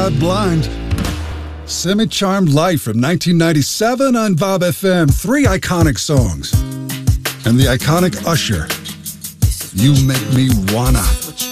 Blind. Semi-Charmed Life from 1997 on Bob FM. 3 iconic songs. And the iconic Usher, You Make Me Wanna.